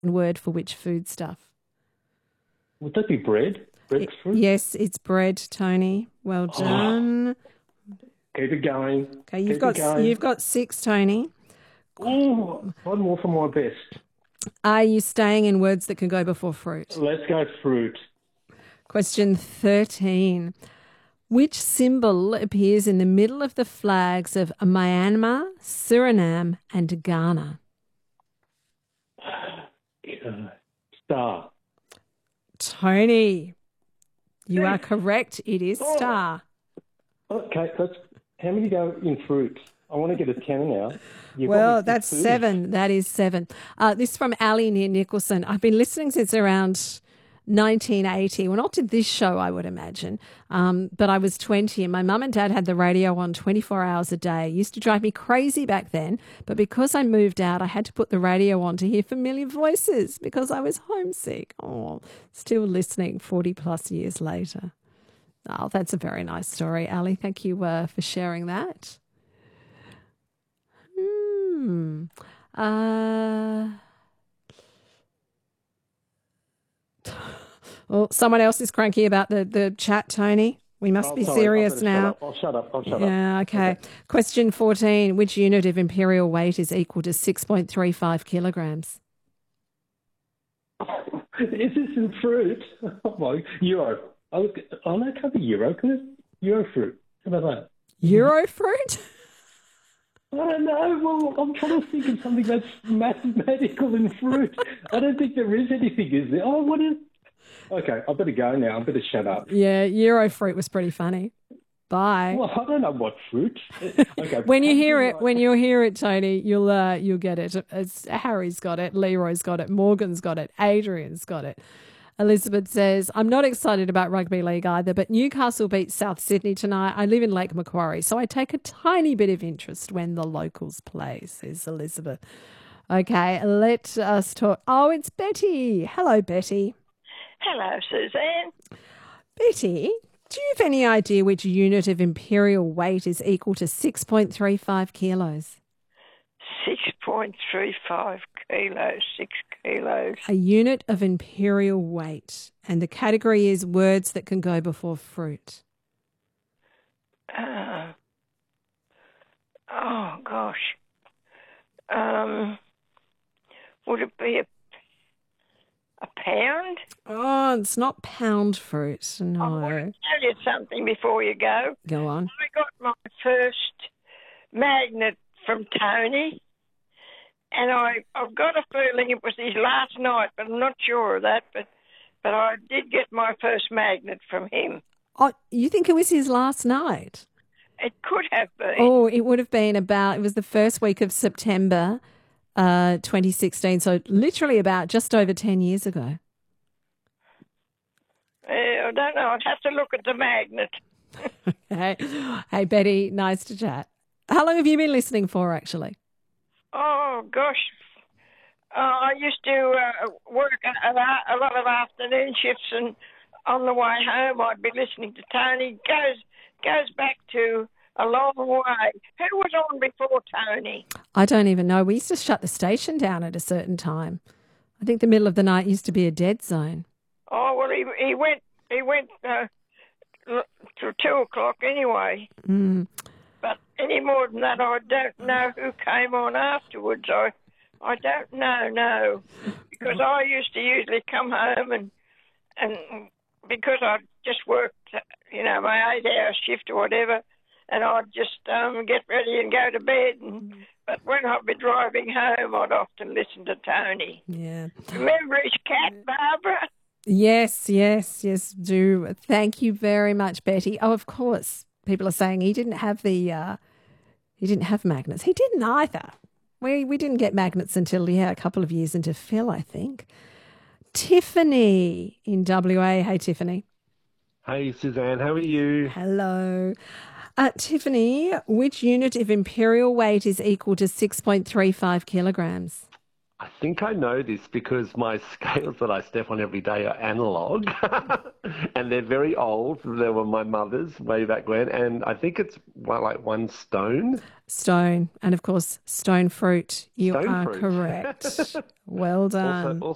word for which foodstuff? Would that be bread? Breadfruit? Yes, it's bread, Tony. Well done. Keep it going. Okay, you've got 6, Tony. Oh, one more for my best. Are you staying in words that can go before fruit? Let's go fruit. Question 13. Which symbol appears in the middle of the flags of Myanmar, Suriname and Ghana? Star. Tony, you are correct. It is star. Okay, how many go in fruit? I want to get a 10 now. Well, that's 7. That is 7. This is from Ali near Nicholson. I've been listening since around 1980. Well, not to this show, I would imagine, but I was 20 and my mum and dad had the radio on 24 hours a day. It used to drive me crazy back then, but because I moved out, I had to put the radio on to hear familiar voices because I was homesick. Oh, still listening 40 plus years later. Oh, that's a very nice story, Ali. Thank you for sharing that. Well, someone else is cranky about the chat, Tony. We must be serious now. I'll shut up. Yeah, okay. Question 14. Which unit of imperial weight is equal to 6.35 kilograms? Is this in fruit? Oh, my. Euro. Oh, no, it can't be euro, can it? Euro fruit. How about that? Euro fruit? I don't know. Well, I'm trying to think of something that's mathematical in fruit. I don't think there is anything, is there? Oh, what is... Okay, I better go now. I better shut up. Yeah, Euro fruit was pretty funny. Bye. Well, I don't know what fruit. Okay. When you hear it, Tony, you'll get it. Harry's got it, Leroy's got it, Morgan's got it, Adrian's got it. Elizabeth says, I'm not excited about rugby league either, but Newcastle beat South Sydney tonight. I live in Lake Macquarie, so I take a tiny bit of interest when the locals play, says Elizabeth. Okay, let us talk. Oh, it's Betty. Hello, Betty. Hello, Suzanne. Betty, do you have any idea which unit of imperial weight is equal to 6.35 kilos? 6.35 kilos, 6 kilos. A unit of imperial weight. And the category is words that can go before fruit. Oh, gosh. Would it be a pound? Oh, it's not pound fruit, no. I want to tell you something before you go. Go on. I got my first magnet from Tony, and I've got a feeling it was his last night, but I'm not sure of that, but I did get my first magnet from him. Oh, you think it was his last night? It could have been. Oh, it would have been it was the first week of September 2016, so literally about just over 10 years ago. I don't know. I'd have to look at the magnet. Okay. Hey, Betty, nice to chat. How long have you been listening for, actually? Oh, gosh. I used to work a lot of afternoon shifts, and on the way home I'd be listening to Tony. Goes back to a long way. Who was on before Tony? I don't even know. We used to shut the station down at a certain time. I think the middle of the night used to be a dead zone. Oh, well, he went to 2 o'clock anyway. Mm. But any more than that, I don't know who came on afterwards. I don't know, no. Because I used to usually come home and because I just worked, my 8-hour shift or whatever, and I'd just get ready and go to bed. But when I'd be driving home, I'd often listen to Tony. Yeah. Remember his cat, Barbara? Yes, do. Thank you very much, Betty. Oh, of course. People are saying he didn't have magnets. He didn't either. We didn't get magnets until, a couple of years into Phil, I think. Tiffany in WA. Hey, Tiffany. Hey, Suzanne. How are you? Hello. Tiffany, which unit of imperial weight is equal to 6.35 kilograms? I think I know this because my scales that I step on every day are analog and they're very old. They were my mother's way back when, and I think it's like 1 stone. Stone, and of course, stone fruit. You are correct. Well done.